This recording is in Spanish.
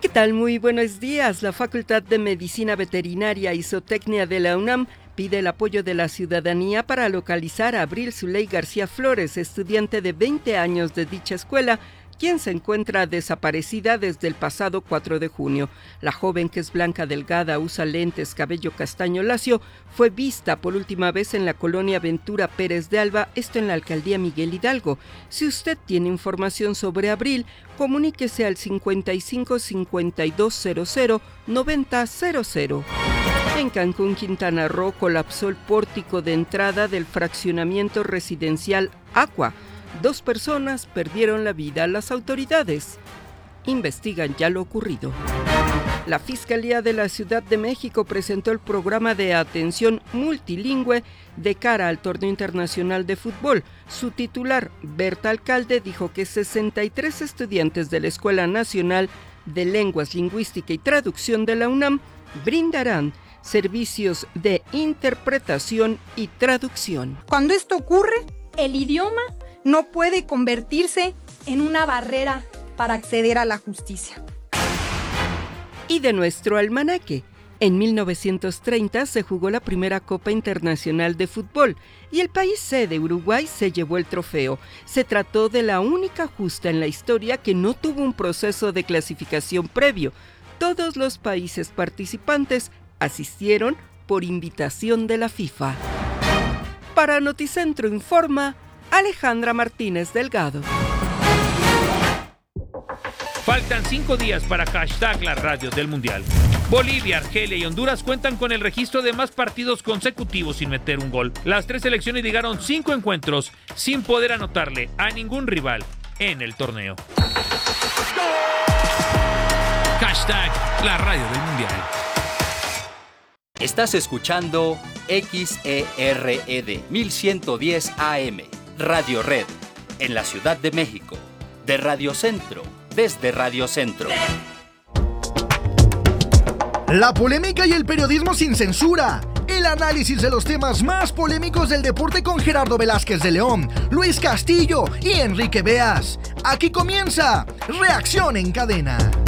¿Qué tal? Muy buenos días. La Facultad de Medicina Veterinaria y Zootecnia de la UNAM pide el apoyo de la ciudadanía para localizar a Abril Zuley García Flores, estudiante de 20 años de dicha escuela, quien se encuentra desaparecida desde el pasado 4 de junio. La joven, que es blanca, delgada, usa lentes, cabello castaño lacio, fue vista por última vez en la colonia Ventura Pérez de Alba, esto en la alcaldía Miguel Hidalgo. Si usted tiene información sobre Abril, comuníquese al 55 5200 9000. En Cancún, Quintana Roo, colapsó el pórtico de entrada del fraccionamiento residencial Aqua. 2 personas perdieron la vida. Las autoridades investigan ya lo ocurrido. La Fiscalía de la Ciudad de México presentó el programa de atención multilingüe de cara al torneo internacional de fútbol. Su titular, Berta Alcalde, dijo que 63 estudiantes de la Escuela Nacional de Lenguas, Lingüística y Traducción de la UNAM brindarán servicios de interpretación y traducción. Cuando esto ocurre, el idioma no puede convertirse en una barrera para acceder a la justicia. Y de nuestro almanaque, en 1930 se jugó la primera Copa Internacional de Fútbol y el país sede, Uruguay, se llevó el trofeo. Se trató de la única justa en la historia que no tuvo un proceso de clasificación previo. Todos los países participantes asistieron por invitación de la FIFA. Para Noticentro informa Alejandra Martínez Delgado. Faltan 5 días para hashtag las radios del Mundial. Bolivia, Argelia y Honduras cuentan con el registro de más partidos consecutivos sin meter un gol. Las 3 selecciones llegaron 5 encuentros sin poder anotarle a ningún rival en el torneo. Hashtag la radio del Mundial. Estás escuchando XERED 1110 AM, Radio Red, en la Ciudad de México, de Radio Centro, desde Radio Centro. La polémica y el periodismo sin censura. El análisis de los temas más polémicos del deporte con Gerardo Velázquez de León, Luis Castillo y Enrique Beas. Aquí comienza Reacción en Cadena.